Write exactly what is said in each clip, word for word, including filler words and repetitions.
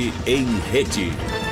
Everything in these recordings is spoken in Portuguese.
Debate em rede.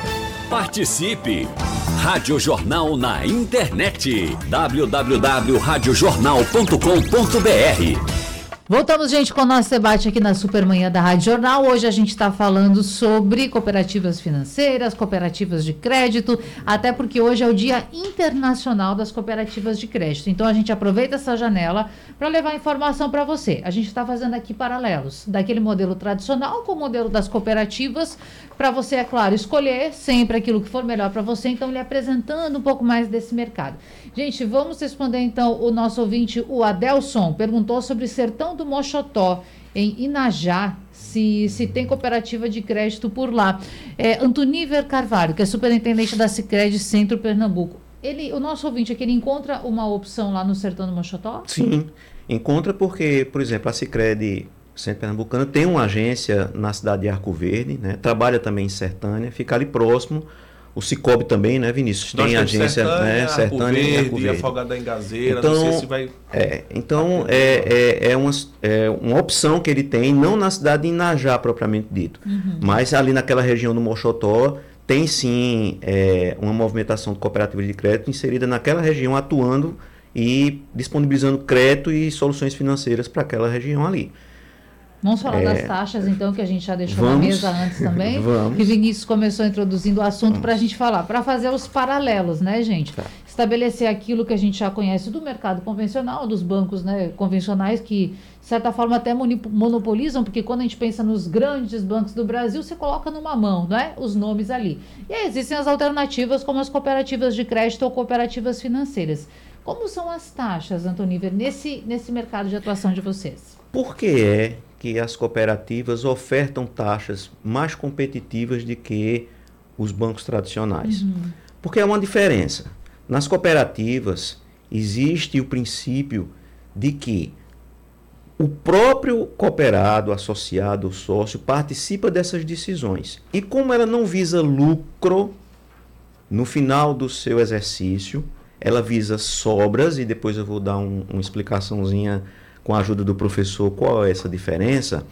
Participe! Rádio Jornal na internet. w w w ponto rádio jornal ponto com ponto b r. Voltamos, gente, com o nosso debate aqui na Supermanhã da Rádio Jornal. Hoje a gente está falando sobre cooperativas financeiras, cooperativas de crédito, até porque hoje é o Dia Internacional das Cooperativas de Crédito. Então a gente aproveita essa janela para levar informação para você. A gente está fazendo aqui paralelos daquele modelo tradicional com o modelo das cooperativas, para você, é claro, escolher sempre aquilo que for melhor para você, então lhe apresentando um pouco mais desse mercado. Gente, vamos responder então o nosso ouvinte, o Adelson, perguntou sobre Sertão do Moxotó, em Inajá, se, se tem cooperativa de crédito por lá. É, Antoníver Carvalho, que é superintendente da Sicredi Centro Pernambuco. Ele, o nosso ouvinte aqui, ele encontra uma opção lá no Sertão do Moxotó? Sim, encontra porque, por exemplo, a Sicredi Centro Pernambucano tem uma agência na cidade de Arco Verde, né? Trabalha também em Sertânia, fica ali próximo. O Cicobi também, né, Vinícius? Nós tem agência, Sertânia, né? Sertânia Arco e Arco Verde. Afogado da Engazeira, então, não sei se vai... É, então, é, é, é, uma, é uma opção que ele tem, não na cidade de Inajá, propriamente dito, uhum. mas ali naquela região do Moxotó, tem sim é, uma movimentação de cooperativas de crédito inserida naquela região, atuando e disponibilizando crédito e soluções financeiras para aquela região ali. Vamos falar é, das taxas, então, que a gente já deixou vamos, na mesa antes também. Vamos. Que Vinícius começou introduzindo o assunto para a gente falar, para fazer os paralelos, né, gente? Tá. Estabelecer aquilo que a gente já conhece do mercado convencional, dos bancos, né, convencionais, que, de certa forma, até monopolizam, porque quando a gente pensa nos grandes bancos do Brasil, você coloca numa mão, né, os nomes ali. E aí existem as alternativas, como as cooperativas de crédito ou cooperativas financeiras. Como são as taxas, Antoníver, nesse, nesse mercado de atuação de vocês? Por que é que as cooperativas ofertam taxas mais competitivas do que os bancos tradicionais? Uhum. Porque é uma diferença. Nas cooperativas existe o princípio de que o próprio cooperado, associado, sócio, participa dessas decisões. E como ela não visa lucro no final do seu exercício, ela visa sobras, e depois eu vou dar um, uma explicaçãozinha com a ajuda do professor, qual é essa diferença,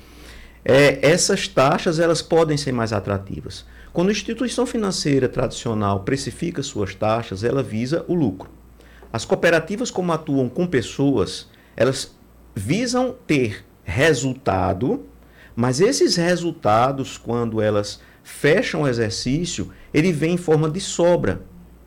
é, essas taxas elas podem ser mais atrativas. Quando a instituição financeira tradicional precifica suas taxas, ela visa o lucro. As cooperativas, como atuam com pessoas, elas visam ter resultado, mas esses resultados, quando elas fecham o exercício, ele vem em forma de sobra.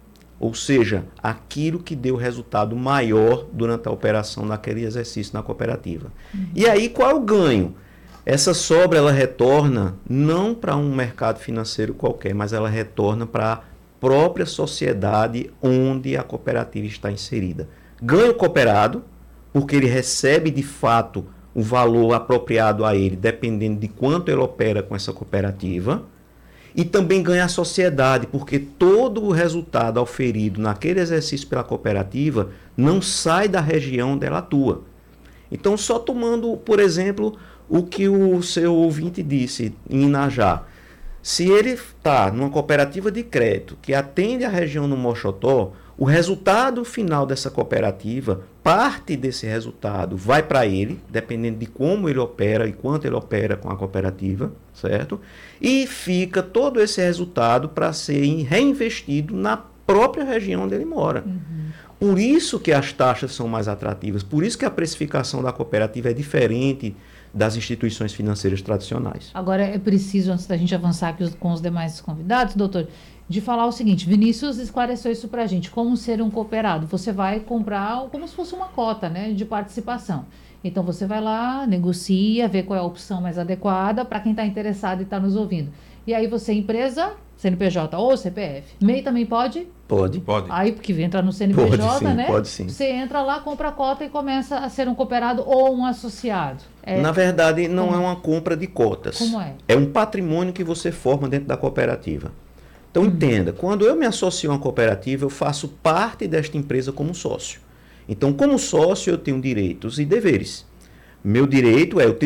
Ou seja, aquilo que deu resultado maior durante a operação naquele exercício na cooperativa. Uhum. E aí, qual é o ganho? Essa sobra, ela retorna não para um mercado financeiro qualquer, mas ela retorna para a própria sociedade onde a cooperativa está inserida. Ganho cooperado, porque ele recebe de fato o valor apropriado a ele, dependendo de quanto ele opera com essa cooperativa. E também ganha a sociedade, porque todo o resultado auferido naquele exercício pela cooperativa não sai da região onde ela atua. Então, só tomando, por exemplo, o que o seu ouvinte disse em Inajá. Se ele está numa cooperativa de crédito que atende a região do Moxotó, o resultado final dessa cooperativa, parte desse resultado vai para ele, dependendo de como ele opera e quanto ele opera com a cooperativa, certo? E fica todo esse resultado para ser reinvestido na própria região onde ele mora. Uhum. Por isso que as taxas são mais atrativas, por isso que a precificação da cooperativa é diferente das instituições financeiras tradicionais. Agora é preciso, antes da gente avançar aqui com os demais convidados, doutor, de falar o seguinte, Vinícius esclareceu isso para a gente, como ser um cooperado. Você vai comprar como se fosse uma cota, né, de participação. Então você vai lá, negocia, vê qual é a opção mais adequada para quem está interessado e está nos ouvindo. E aí você, empresa, C N P J ou C P F. M E I também pode? Pode. Pode. Aí, porque entra no C N P J, pode, sim, né? Pode sim. Você entra lá, compra a cota e começa a ser um cooperado ou um associado. É... Na verdade, não Como? é uma compra de cotas. Como é? É um patrimônio que você forma dentro da cooperativa. Então, hum. entenda, quando eu me associo a uma cooperativa, eu faço parte desta empresa como sócio. Então, como sócio, eu tenho direitos e deveres. Meu direito é